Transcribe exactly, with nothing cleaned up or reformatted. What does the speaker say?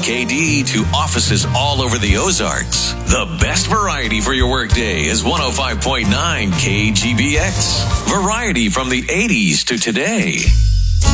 K D to offices all over the Ozarks. The best variety for your workday is one oh five point nine K G B X. Variety from the eighties to today.